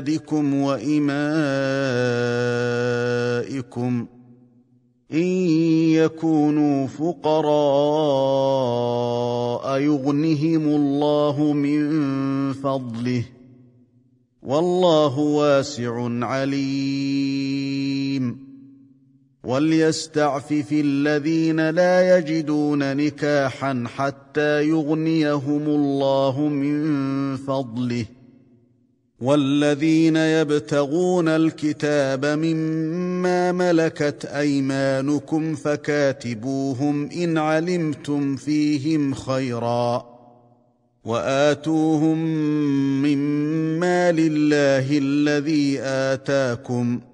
أولادكم وإمائكم إن يكونوا فقراء يغنهم الله من فضله والله واسع عليم وليستعفف الذين لا يجدون نكاحا حتى يغنيهم الله من فضله والذين يبتغون الكتاب مما ملكت أيمانكم فكاتبوهم إن علمتم فيهم خيرا وآتوهم مما لله الذي آتاكم